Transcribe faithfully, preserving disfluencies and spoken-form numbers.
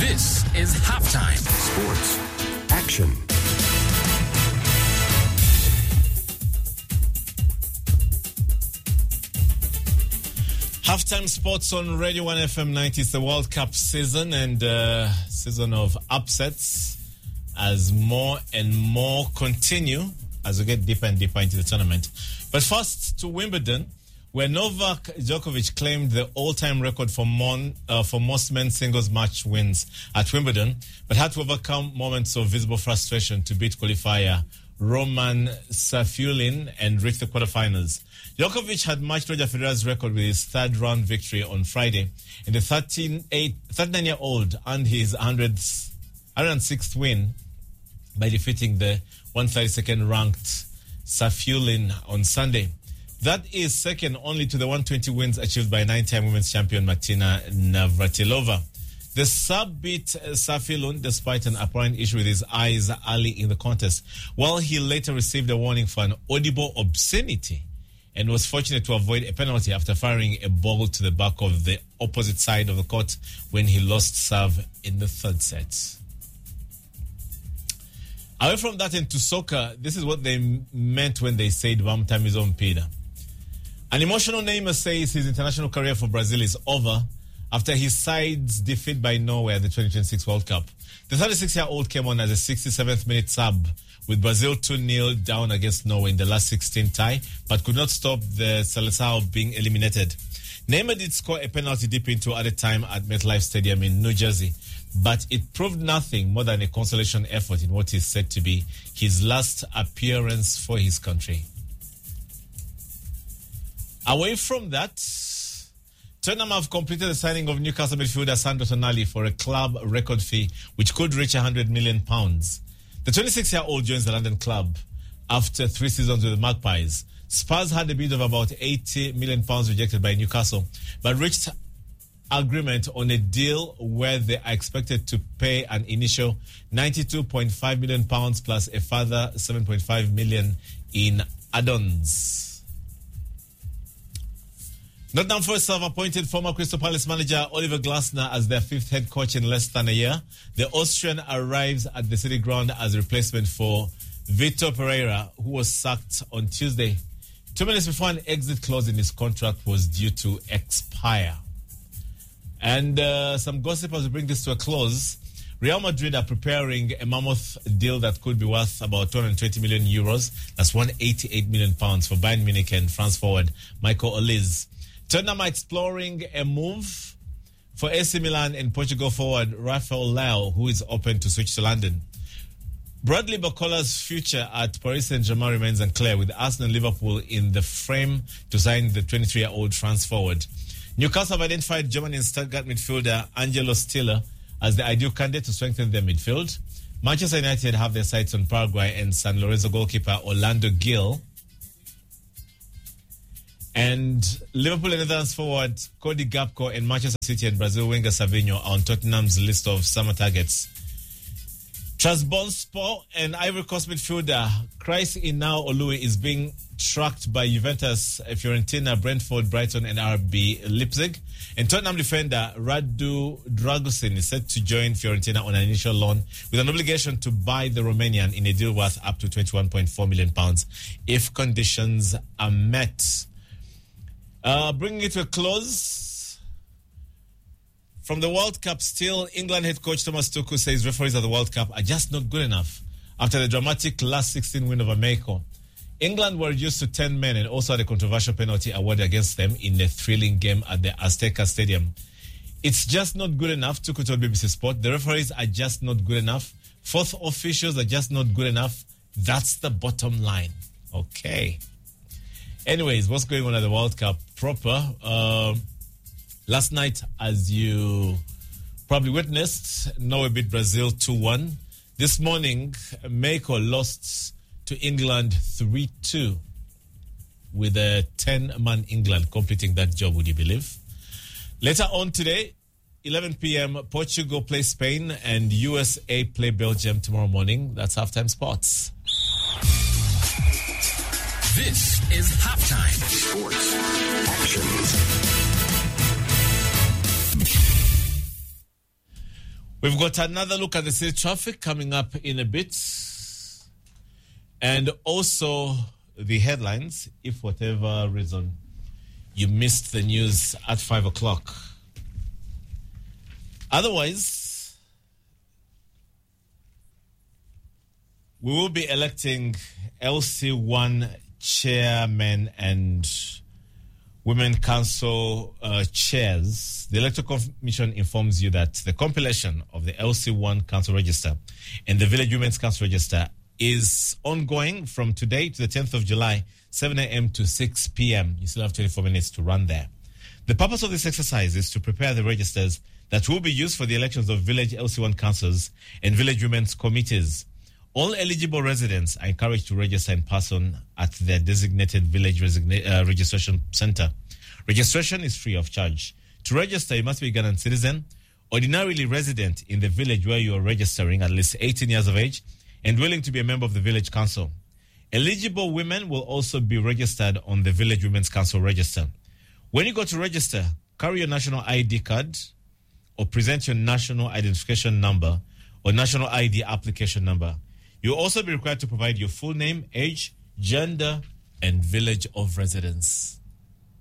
This is Halftime. Sports. Action. Halftime Sports on Radio one F M ninety. It's the World Cup season and uh, season of upsets as more and more continue as we get deeper and deeper into the tournament. But first to Wimbledon, where Novak Djokovic claimed the all-time record for, mon, uh, for most men's singles match wins at Wimbledon, but had to overcome moments of visible frustration to beat qualifier Roman Safiullin and reach the quarterfinals. Djokovic had matched Roger Federer's record with his third-round victory on Friday, and the thirty-nine-year-old earned his one hundred sixth win by defeating the one hundred thirty-second ranked Safiullin on Sunday. That is second only to the one hundred twenty wins achieved by nine-time women's champion Martina Navratilova. The Serb beat Safiullin despite an apparent issue with his eyes early in the contest, while he later received a warning for an audible obscenity and was fortunate to avoid a penalty after firing a ball to the back of the opposite side of the court when he lost serve in the third set. Away from that into soccer, this is what they meant when they said Vamtamizo Mpira. An emotional Neymar says his international career for Brazil is over after his side's defeat by Norway at the twenty twenty-six World Cup. The thirty-six-year-old came on as a sixty-seventh minute sub with Brazil two nil down against Norway in the last sixteen tie, but could not stop the Seleção being eliminated. Neymar did score a penalty deep into added time at MetLife Stadium in New Jersey, but it proved nothing more than a consolation effort in what is said to be his last appearance for his country. Away from that, Tottenham have completed the signing of Newcastle midfielder Sandro Tonali for a club record fee which could reach one hundred million pounds. The twenty-six-year-old joins the London club after three seasons with the Magpies. Spurs had a bid of about eighty million pounds rejected by Newcastle, but reached agreement on a deal where they are expected to pay an initial ninety-two point five million pounds plus a further seven point five million in add-ons. Nottingham Forest have appointed former Crystal Palace manager Oliver Glasner as their fifth head coach in less than a year. The Austrian arrives at the City Ground as a replacement for Vitor Pereira, who was sacked on Tuesday, two minutes before an exit clause in his contract was due to expire. And uh, some gossip as we bring this to a close. Real Madrid are preparing a mammoth deal that could be worth about two hundred twenty million euros. That's one hundred eighty-eight million pounds for Bayern Munich and France forward Michael Olise. Tottenham are exploring a move for A C Milan and Portugal forward Rafael Leao, who is open to switch to London. Bradley Barcola's future at Paris Saint-Germain remains unclear, with Arsenal and Liverpool in the frame to sign the twenty-three-year-old France forward. Newcastle have identified German and Stuttgart midfielder Angelo Stiller as the ideal candidate to strengthen their midfield. Manchester United have their sights on Paraguay and San Lorenzo goalkeeper Orlando Gil. And Liverpool and Netherlands forward Cody Gakpo and Manchester City and Brazil winger Savinho are on Tottenham's list of summer targets. Trabzonspor and Ivory Coast midfielder Chris Inao Olue is being tracked by Juventus, Fiorentina, Brentford, Brighton and R B Leipzig. And Tottenham defender Radu Dragusin is set to join Fiorentina on an initial loan with an obligation to buy the Romanian in a deal worth up to twenty-one point four million pounds if conditions are met. Uh, bringing it to a close, from the World Cup still, England head coach Thomas Tuchel says referees at the World Cup are just not good enough after the dramatic last sixteen win over Mexico. England were reduced to ten men and also had a controversial penalty awarded against them in a thrilling game at the Azteca Stadium. It's just not good enough, Tuchel told B B C Sport. The referees are just not good enough. Fourth officials are just not good enough. That's the bottom line. Okay. Anyways, what's going on at the World Cup proper? Uh, last night, as you probably witnessed, Norway beat Brazil two one. This morning, Mexico lost to England three two with a ten-man England completing that job, would you believe? Later on today, eleven p.m., Portugal play Spain and U S A play Belgium tomorrow morning. That's Halftime Sports. This is Halftime. Sports. Action. We've got another look at the city traffic coming up in a bit. And also the headlines, if for whatever reason you missed the news at five o'clock. Otherwise, we will be electing L C one chairmen and women council uh, chairs. The Electoral Commission informs you that the compilation of the L C one council register and the Village Women's Council register is ongoing from today to the tenth of July, seven a.m. to six p.m. You still have twenty-four minutes to run there. The purpose of this exercise is to prepare the registers that will be used for the elections of village L C one councils and village women's committees. All eligible residents are encouraged to register in person at their designated village resigna- uh, registration center. Registration is free of charge. To register, you must be a Ghanaian citizen, ordinarily resident in the village where you are registering, at least eighteen years of age, and willing to be a member of the village council. Eligible women will also be registered on the Village Women's Council register. When you go to register, carry your national I D card or present your national identification number or national I D application number. You'll also be required to provide your full name, age, gender, and village of residence.